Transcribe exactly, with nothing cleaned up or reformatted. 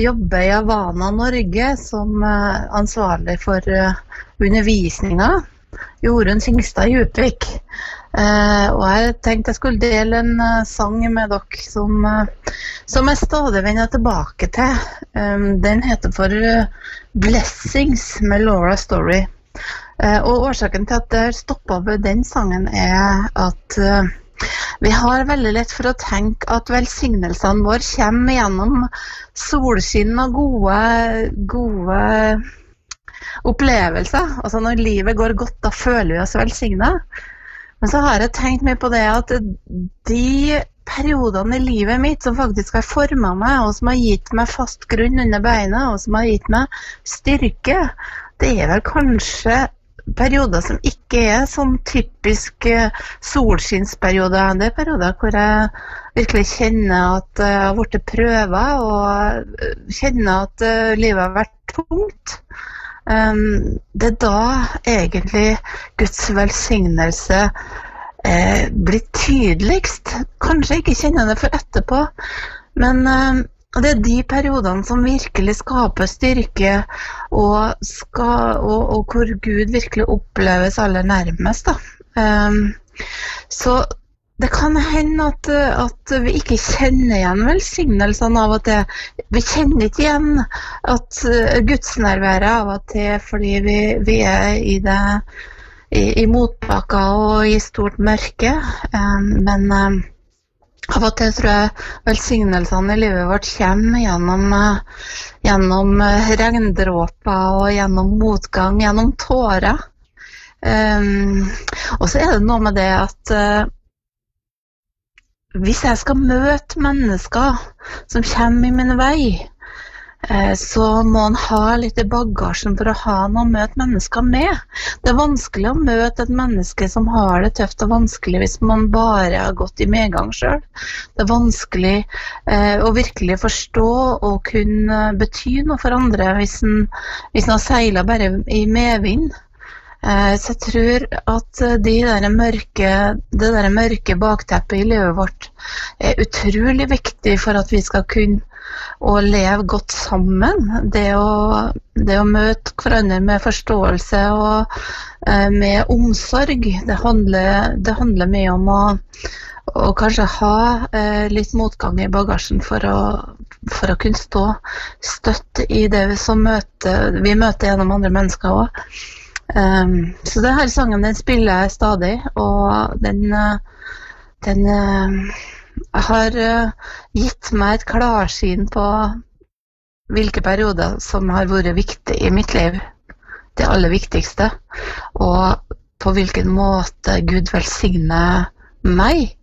jobber i Havana, Norge, som eh, ansvarlig for eh, undervisninga. Jorunn Syngstad Djupvik. Eh, og jeg tenkte jeg skulle dele en eh, sang med dere som, eh, som jeg stadig vender tilbake til. Um, den heter for eh, Blessings med Laura Story. Eh, og årsaken til at jeg stoppet ved den sangen er at eh, vi har veldig lett for å tenke at velsignelsene våre kommer gjennom solskinn og gode, gode opplevelser. Altså når livet går godt, da føler vi oss velsignet. Men så har jeg tenkt meg på det at de periodene i livet mitt som faktisk har formet meg, og som har gitt meg fast grunn under beina, og som har gitt meg styrke, det er vel kanskje perioder som ikke er sånn typisk solskinnsperioder. Det er perioder hvor jeg virkelig kjenner at jeg har blitt prøvet, og kjenner at livet har vært tungt. Det er da egentlig Guds velsignelse blir tydeligst. Kanskje ikke kjenner det for etterpå, men det er de periodene som virkelig skaper styrke, og, skal, og, og hvor Gud virkelig oppleves aller nærmest. Da. Um, så det kan hende at, at vi ikke kjenner igjen velsignelsene av og til. Vi kjenner ikke igjen at gudsnærværet av og til, fordi vi, vi er i, det, i, i motbakker og i stort mørke. Um, men um, av og til tror jeg velsignelsene i livet vårt kommer gjennom, gjennom regndråper og gjennom motgang, gjennom tårer. Um, og så er det noe med det at uh, hvis jeg skal møte mennesker som kommer i min vei, uh, så må man ha litt i bagasjen for å ha noe å møte mennesker med. Det er vanskelig å møte et menneske som har det tøft og vanskelig hvis man bare har gått i medgang selv. Det er vanskelig uh, å virkelig forstå og kunne bety noe for andre hvis man, hvis man seiler bare i medvind. Så jeg tror at de der mørke, det der mørke bakteppet i livet vårt er utrolig viktig for at vi skal kunne å leve godt sammen. Det å, det å møte hverandre med forståelse og eh, med omsorg, det handler, det handler mye om å, å kanskje ha eh, litt motgang i bagasjen for å, for å kunne stå støtt i det vi, som møter, vi møter gjennom andre mennesker også. Um, så det her sangen den spiller jeg stadig, og den, den uh, har uh, gitt meg et klarsyn på hvilke perioder som har vært viktige i mitt liv, det aller viktigste, og på hvilken måte Gud velsigner meg